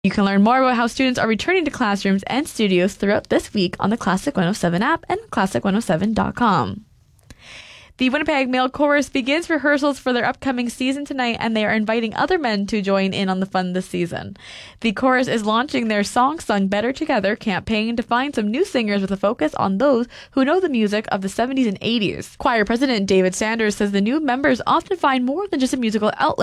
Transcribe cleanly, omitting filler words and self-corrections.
You can learn more about how students are returning to classrooms and studios throughout this week on the Classic 107 app and classic107.com. The Winnipeg Male Chorus begins rehearsals for their upcoming season tonight, and they are inviting other men to join in on the fun this season. The chorus is launching their Song Sung Better Together campaign to find some new singers with a focus on those who know the music of the 70s and 80s. Choir president David Sanders says the new members often find more than just a musical outlet